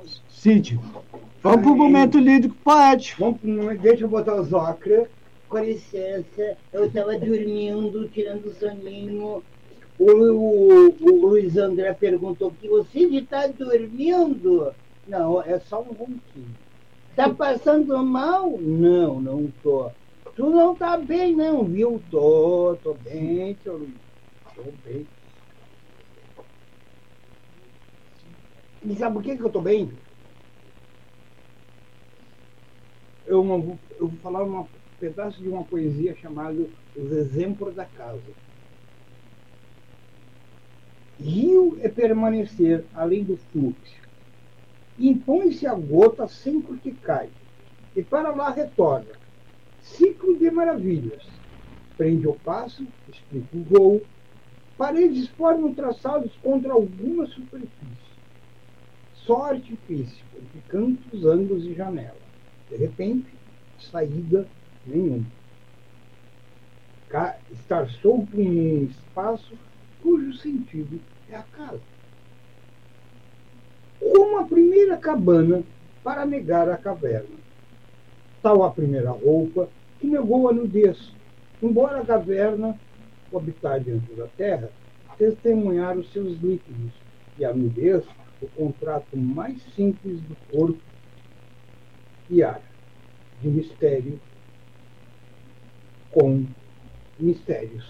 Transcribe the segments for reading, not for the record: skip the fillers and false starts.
Cid, vamos pro momento lírico poético. Deixa eu botar os óculos. Com licença, eu estava dormindo, tirando o soninho. O Luiz André perguntou que o Cid está dormindo. Não, é só um ronquinho. Tá passando mal? Não, não tô. Tu não tá bem, não, viu? Tô bem, seu Luiz. Tô bem. E sabe por que eu tô bem? Eu vou falar um pedaço de uma poesia chamada Os Exemplos da Casa. Rio é permanecer além do fluxo. Impõe-se a gota sempre que cai, e para lá retorna. Ciclo de maravilhas. Prende o passo, explica o voo. Paredes formam traçados contra alguma superfície. Só artifício, entre cantos, ângulos e janela. De repente, saída nenhuma. Estar solto em um espaço cujo sentido é a casa. Como a primeira cabana para negar a caverna. Tal a primeira roupa que negou a nudez, embora a caverna, o habitar dentro da terra, testemunhar os seus líquidos, e a nudez, o contrato mais simples do corpo e ar, de mistério com mistérios.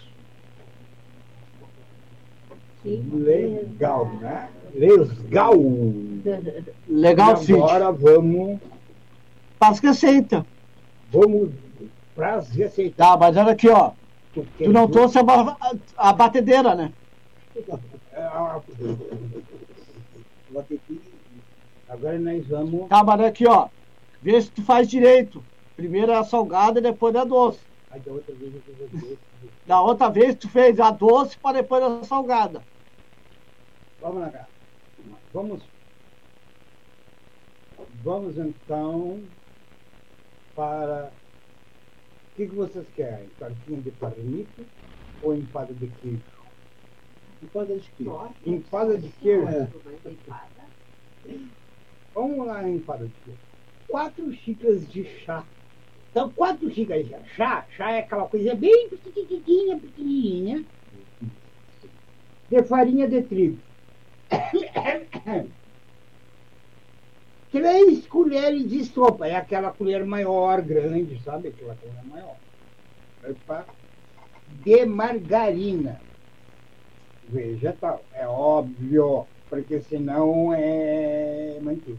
Legal, né? Legal! Legal, Cid. Agora vamos Faz receita. para as receitas. Tá, mas olha aqui, ó. Tu não trouxe a batedeira, né? Agora nós vamos. Tá, mas olha aqui, ó. Vê se tu faz direito. Primeiro é a salgada e depois é a doce. Aí da outra vez eu fiz a doce. Da outra vez tu fez a doce para depois a salgada. Vamos lá, cara. Vamos então para. O que vocês querem? Tortinha de palmito ou empada de queijo? Empada de queijo. Empada de queijo? Vamos lá, empada de queijo. 4 xícaras de chá. Então, 4 xícaras de chá. Chá é aquela coisa bem pequenininha. De farinha de trigo. 3 colheres de sopa. É aquela colher maior, grande, sabe? Aquela colher maior. De margarina. Vegetal. É óbvio. Porque senão é manteiga.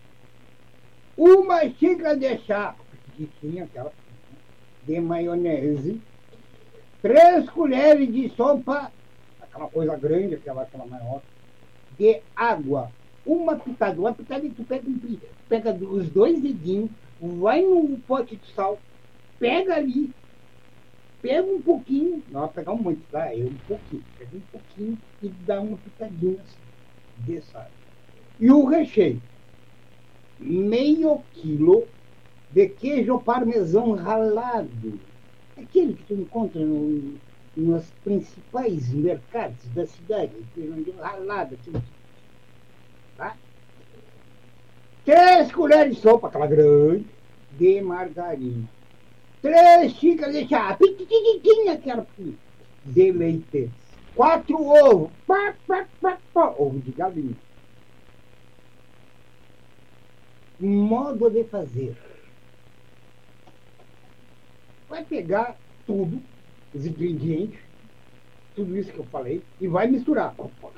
1 xícara de chá. Pequenininha, aquela. De maionese. 3 colheres de sopa. Aquela coisa grande, aquela maior. De água. Uma pitada tu pega os 2 dedinhos, vai no pote de sal, pega ali, pega um pouquinho, não vai pegar um monte, tá? Um pouquinho, pega um pouquinho e dá uma pitadinha assim, de sal. E o recheio, meio quilo de queijo parmesão ralado, aquele que tu encontra nos principais mercados da cidade, queijo ralado, assim, tá? 3 colheres de sopa, aquela grande, de margarina. 3 xícaras de chá, pequenininha, aquela de leite. 4 ovos, ovo de galinha. Modo de fazer. Vai pegar tudo, os ingredientes, tudo isso que eu falei, e vai misturar.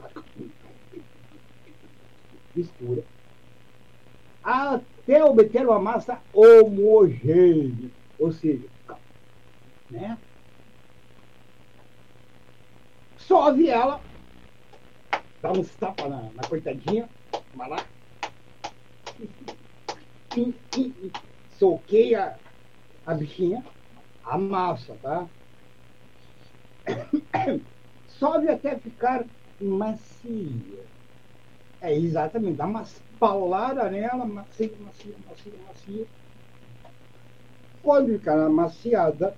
Mistura até obter uma massa homogênea, ou seja, né? Sobe ela, dá uns tapas na coitadinha, vai lá, soqueia a bichinha, a massa, tá? Sobe até ficar macia. É, exatamente, dá umas pauladas nela, macia. Quando ficar amaciada,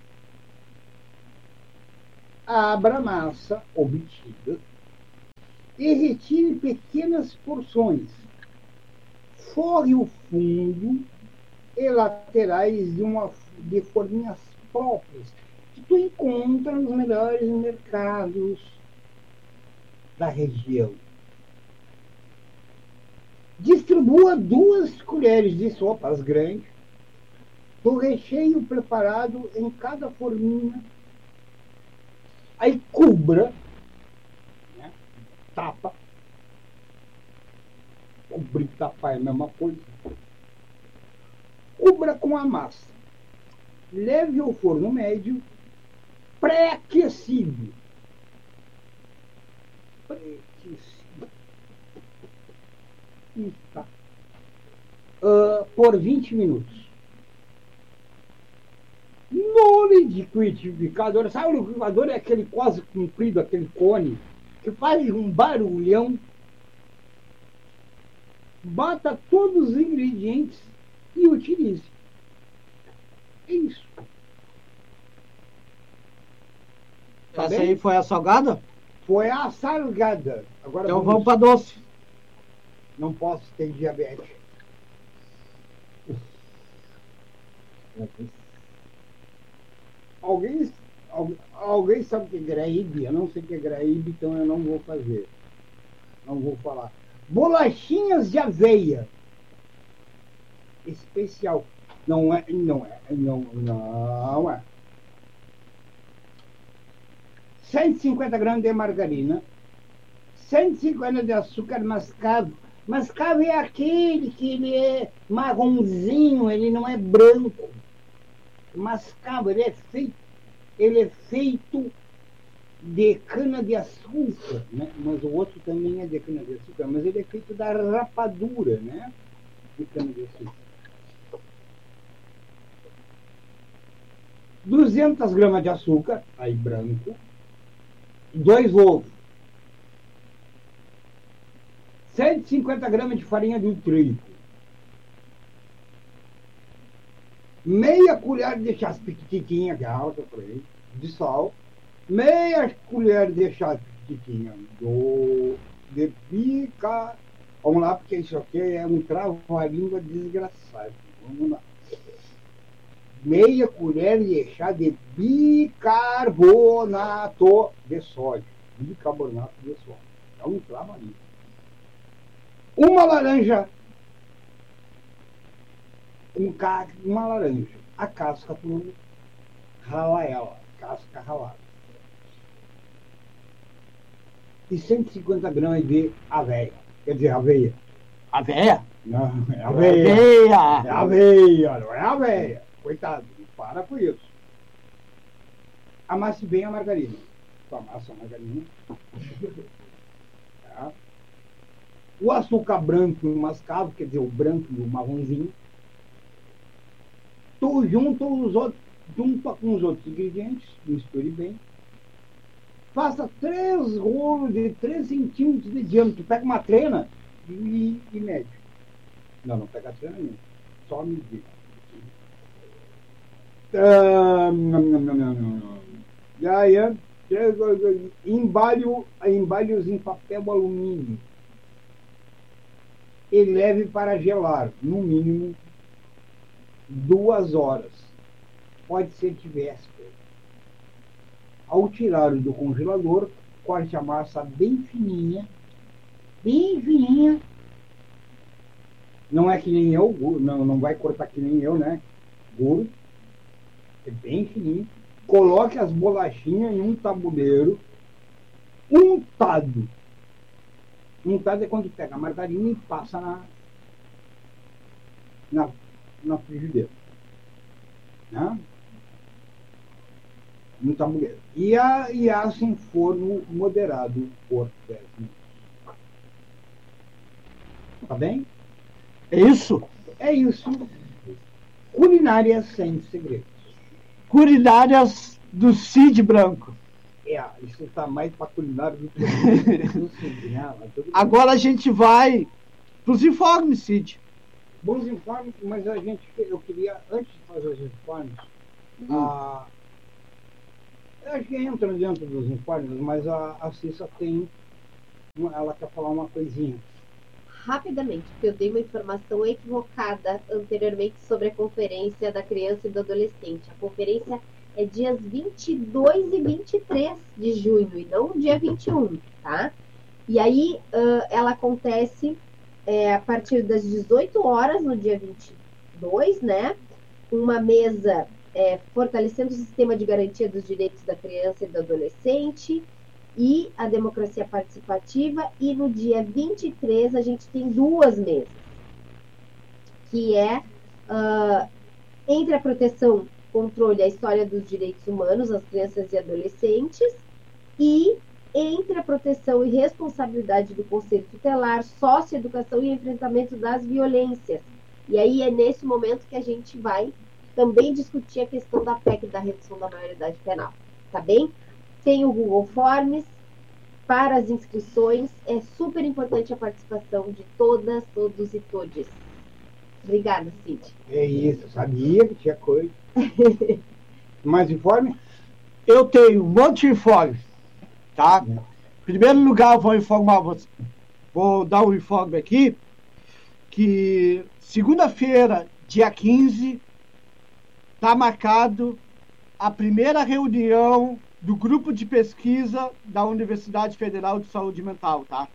abra a massa obtida, e retire pequenas porções. Forre o fundo e laterais de forminhas próprias que tu encontra nos melhores mercados da região. Distribua 2 colheres de sopas grandes do recheio preparado em cada forminha. Aí cubra, né? Tapa. Cobrir e tapar é a mesma coisa. Cubra com a massa. Leve ao forno médio pré-aquecido. Tá. Por 20 minutos. No liquidificador, sabe o liquidificador? É aquele quase comprido, aquele cone, que faz um barulhão. Bata todos os ingredientes e utilize. É isso. Tá Essa bem? aí foi a salgada? Foi a salgada. Agora Então vamos para doce. Não posso ter diabetes. Alguém sabe o que é graíbe? Eu não sei o que é graíbe, então eu não vou fazer. Não vou falar. Bolachinhas de aveia. Especial. Não é. 150 gramas de margarina. 150 de açúcar mascavo. Mascavo é aquele que ele é marronzinho, ele não é branco. Mascavo, ele é feito de cana-de-açúcar, né? Mas o outro também é de cana-de-açúcar, mas ele é feito da rapadura, né? De cana-de-açúcar. 200 gramas de açúcar, aí branco, 2 ovos, 150 gramas de farinha de trigo, meia colher de chá piquitiquinha, que é alta por aí, de sal, meia colher de chá piquitiquinha de pica. Vamos lá, porque isso aqui é um trava-língua desgraçado. Vamos lá. Meia colher de chá de bicarbonato de sódio. Bicarbonato de sódio. É um trava-língua. Uma laranja. Uma laranja. A casca tu rala ela. Casca ralada. E 150 gramas de aveia. Quer dizer, aveia. Aveia? Não, é aveia. Aveia! É aveia, não é aveia. Coitado, para com isso. Amasse bem a margarina. Tu amassa a margarina. Tá. O açúcar branco e o mascavo, quer dizer, o branco e o marronzinho. Tu junta com os outros ingredientes, misture bem. Faça 3 rolos de 3 centímetros de diâmetro. Pega uma trena e mede. Não pega a trena nenhuma. Só medir. Embale-os em papel alumínio e leve para gelar, no mínimo 2 horas. Pode ser de véspera. Ao tirar do congelador, corte a massa bem fininha. Bem fininha. Não é que nem eu, não vai cortar que nem eu, né? Gordo. É bem fininho. Coloque as bolachinhas em um tabuleiro untado. Untado é quando pega a margarina e passa na frigideira. Né? No tabuleiro. E assa em forno moderado por 10 minutos. Tá bem? É isso? É isso. Culinária sem segredos. Culinárias do Cid Branco. Isso está mais para culinária do que do Cid, né? Agora a gente vai para os informes, Cid. Bons informes, mas eu queria, antes de fazer os informes, eu acho que entra dentro dos informes, mas a Cissa tem ela quer falar uma coisinha. Rapidamente, porque eu dei uma informação equivocada anteriormente sobre a Conferência da Criança e do Adolescente. A conferência é dias 22 e 23 de junho, e não dia 21, tá? E aí, ela acontece a partir das 18 horas, no dia 22, né? Uma mesa fortalecendo o sistema de garantia dos direitos da criança e do adolescente e a democracia participativa. E no dia 23 a gente tem duas mesas, que é entre a proteção, controle e a história dos direitos humanos, as crianças e adolescentes, e entre a proteção e responsabilidade do Conselho Tutelar, socioeducação e enfrentamento das violências. E aí é nesse momento que a gente vai também discutir a questão da PEC, da redução da maioridade penal, tá bem? Tem o Google Forms para as inscrições. É super importante a participação de todas, todos e todes. Obrigada, Cid. É isso, sabia que tinha coisa. Mais informe? Eu tenho um monte de informe, tá? Em primeiro lugar, eu vou informar você. Vou dar um informe aqui, que segunda-feira, dia 15, está marcado a primeira reunião do grupo de pesquisa da Universidade Federal de Saúde Mental, tá?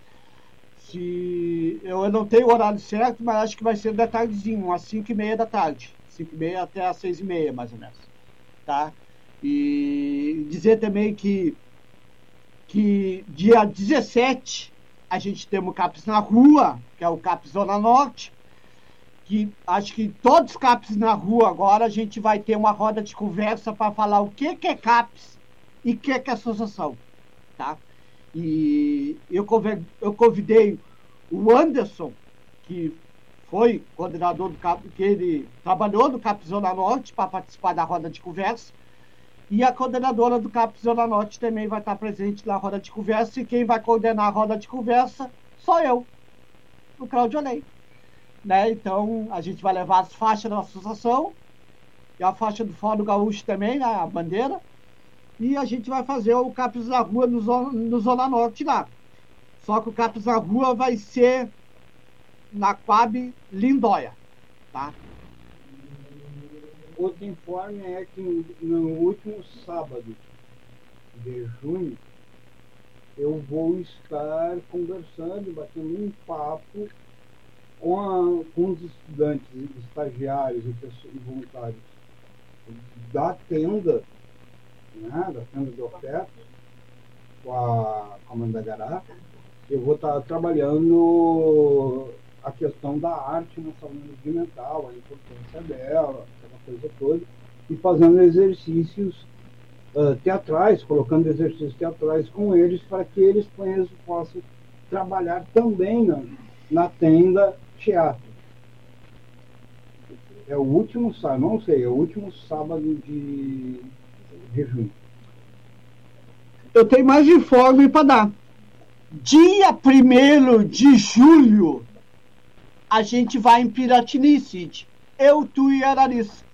Eu não tenho o horário certo, mas acho que vai ser da tardezinho, às 5h30 da tarde. 5h30 até às 6h30, mais ou menos, tá? E dizer também que dia 17 a gente tem o CAPS na Rua, que é o CAPS Zona Norte, que acho que todos os CAPS na Rua agora a gente vai ter uma roda de conversa para falar o que é CAPS e o que é associação, tá? E eu convidei o Anderson, que foi coordenador do CAPS, que ele trabalhou no CAPS Zona Norte para participar da roda de conversa, e a coordenadora do CAPS Zona Norte também vai estar presente na roda de conversa, e quem vai coordenar a roda de conversa sou eu, o Cláudio Ney. Né? Então, a gente vai levar as faixas da associação, e a faixa do Fórum Gaúcho também, né? A bandeira, e a gente vai fazer o CAPS na Rua no Zona Norte lá. Só que o CAPS na Rua vai ser na Coab Lindóia, tá? Outro informe é que no último sábado de junho eu vou estar conversando, batendo um papo com os estudantes, estagiários e voluntários da tenda, né, da tenda de oferta, com a Mandagará. Eu vou estar trabalhando a questão da arte na saúde mental, a importância dela, aquela coisa toda, e fazendo exercícios teatrais, colocando exercícios teatrais com eles, para que eles possam trabalhar também na tenda teatro. É o último sábado, não sei, é o último sábado de junho. Eu tenho mais informe para dar. Dia 1º de julho, a gente vai em Piratini, Cid. Eu, tu e Arariça.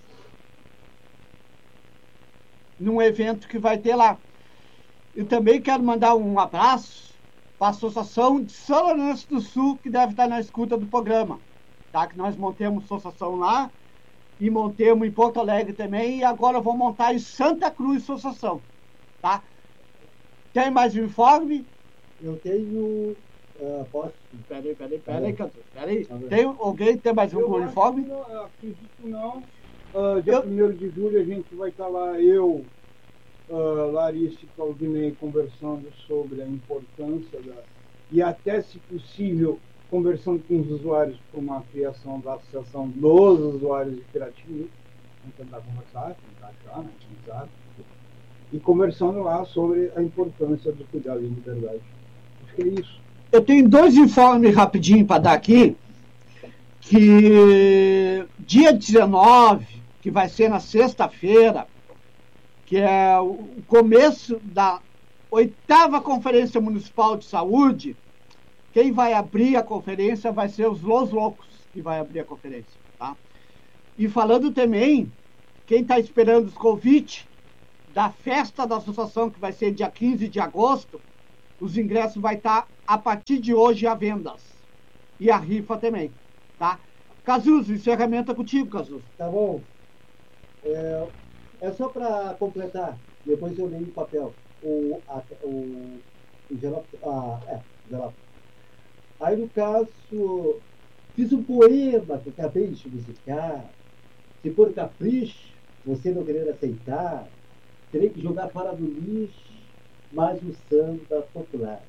Num evento que vai ter lá. Eu também quero mandar um abraço para a Associação de São Lourenço do Sul, que deve estar na escuta do programa. Tá? Que nós montemos associação lá e montemos em Porto Alegre também, e agora eu vou montar em Santa Cruz associação. Tá? Tem mais um informe? Eu tenho... posso? Peraí, cantor. Peraí. Tem alguém que tem mais um informe? Não, acredito não. Dia 1º de julho a gente vai estar lá, eu, Larissa e Claudinei, conversando sobre a importância e até, se possível, conversando com os usuários para uma criação da Associação dos Usuários de Piratini. Vamos tentar conversar, tentar achar, né? Exato. E conversando lá sobre a importância do cuidado em liberdade. Acho que é isso. Eu tenho 2 informes rapidinho para dar aqui, que dia 19, que vai ser na sexta-feira, que é o começo da 8ª Conferência Municipal de Saúde, quem vai abrir a conferência vai ser os Los Loucos, que vai abrir a conferência, tá? E falando também, quem está esperando os convites da festa da associação, que vai ser dia 15 de agosto, Os ingressos vai estar a partir de hoje à vendas. E a rifa também, tá? Cazuzo, encerramento é contigo, Cazuzo. Tá bom. É só para completar, depois eu leio o papel. O envelope. Envelope. Aí, no caso, fiz um poema que acabei de musicar. Se por capricho você não querer aceitar, terei que jogar fora do lixo mais um samba popular.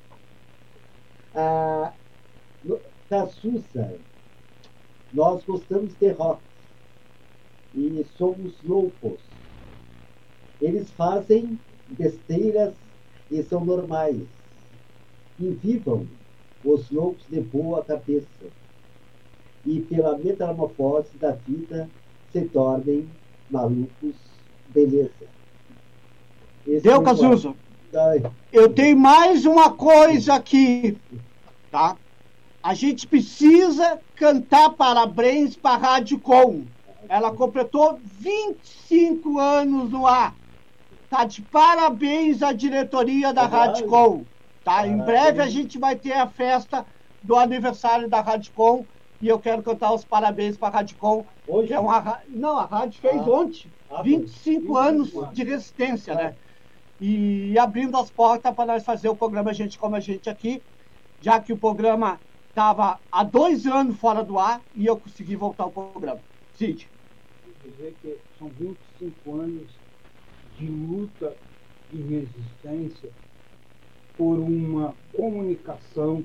Cassuça, nós gostamos de rock e somos loucos. Eles fazem besteiras e são normais. E vivam os loucos de boa cabeça. E pela metamorfose da vida se tornem malucos, beleza. Deu, Cazuzo? Eu tenho mais uma coisa aqui, tá? A gente precisa cantar parabéns para a Rádio Com. Ela completou 25 anos no ar. Tá de parabéns à diretoria da Rádio Com. Tá? Em breve a gente vai ter a festa do aniversário da Rádio Com e eu quero cantar os parabéns para a Rádio Com. Hoje? Não, a rádio fez ontem. 25 anos de resistência, né? E abrindo as portas para nós fazer o programa Gente Como a Gente aqui, já que o programa estava há 2 anos fora do ar e eu consegui voltar ao programa. Cid. Quer dizer que são 25 anos de luta e resistência por uma comunicação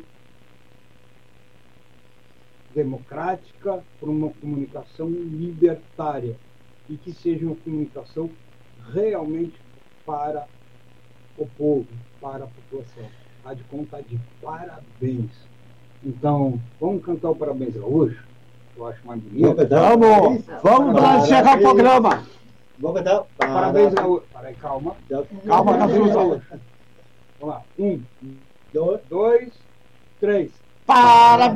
democrática, por uma comunicação libertária e que seja uma comunicação realmente para o povo, para a população. A Rádio Com está de parabéns. Então, vamos cantar o Parabéns Gaúcho? Eu acho mais bonito. Vamos para encerrar o programa. Vamos cantar. Parabéns Gaúcho. Peraí, calma. Calma, Cazuzo. Vamos lá. 1, Dois. 2, 3. Parabéns!